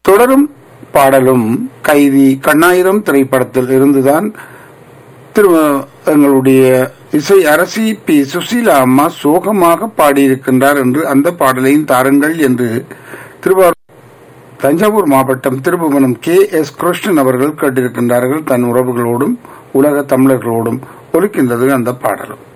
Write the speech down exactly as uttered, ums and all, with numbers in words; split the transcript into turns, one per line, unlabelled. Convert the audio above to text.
தொடரும் பாடலும் கைதி கண்ணாயிரம் திரைப்படத்தில் இருந்துதான் திரு எங்களுடைய இசை அரசி பி சுசீலா அம்மா சோகமாக பாடியிருக்கின்றார் என்று அந்த பாடலையும் தாருங்கள் என்று திருவாரூர் தஞ்சாவூர் மாவட்டம் திருபுவனம் கே எஸ் கிருஷ்ணன் அவர்கள் கேட்டிருக்கின்றார்கள். தன் உறவுகளோடும் உலக தமிழர்களோடும் ஒலிக்கின்றது அந்த பாடலும்.